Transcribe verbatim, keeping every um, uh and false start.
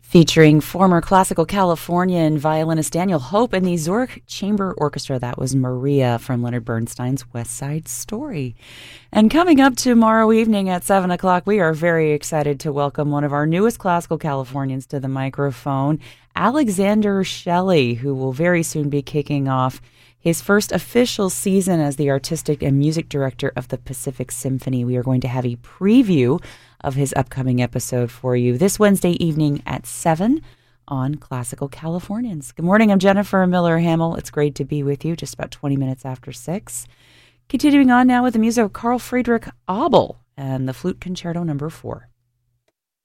featuring former classical Californian violinist Daniel Hope and the Zurich Chamber Orchestra. That was Maria from Leonard Bernstein's West Side Story. And coming up tomorrow evening at seven o'clock, we are very excited to welcome one of our newest classical Californians to the microphone, Alexander Shelley, who will very soon be kicking off his first official season as the artistic and music director of the Pacific Symphony. We are going to have a preview of his upcoming episode for you this Wednesday evening at seven on Classical Californians. Good morning, I'm Jennifer Miller-Hamill. It's great to be with you just about twenty minutes after six. Continuing on now with the music of Carl Friedrich Abel and the Flute Concerto number four.